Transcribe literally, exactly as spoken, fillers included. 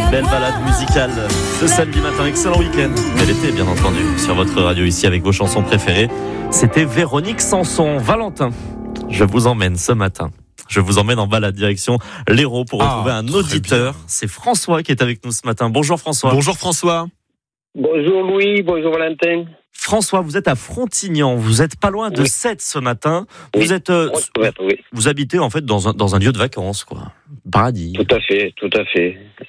Belle balade musicale ce samedi matin, excellent week-end. Mais l'été, bien entendu, sur votre radio ici avec vos chansons préférées. C'était Véronique Sanson. Valentin, je vous emmène ce matin. Je vous emmène en balade direction l'Hérault pour retrouver ah, un auditeur. Bien. C'est François qui est avec nous ce matin. Bonjour François. Bonjour François. Bonjour Louis, bonjour Valentin. François, vous êtes à Frontignan, vous êtes pas loin de oui. Sète ce matin. Vous oui. êtes, euh, oui. vous habitez en fait dans un, dans un lieu de vacances, quoi. Paradis. Tout à fait, tout à fait.